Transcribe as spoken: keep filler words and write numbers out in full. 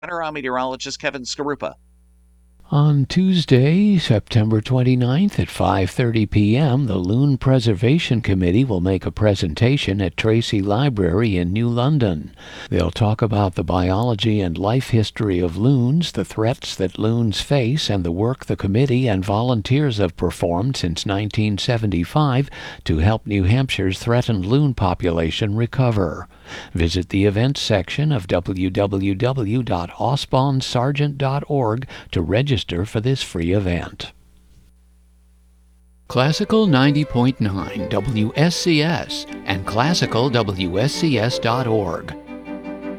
I'm meteorologist Kevin Skarupa. On Tuesday, September twenty-ninth at five thirty p.m., the Loon Preservation Committee will make a presentation at Tracy Library in New London. They'll talk about the biology and life history of loons, the threats that loons face, and the work the committee and volunteers have performed since nineteen seventy-five to help New Hampshire's threatened loon population recover. Visit the events section of w w w dot osbon sargent dot org to register for this free event. Classical ninety point nine W S C S and classical W S C S dot org.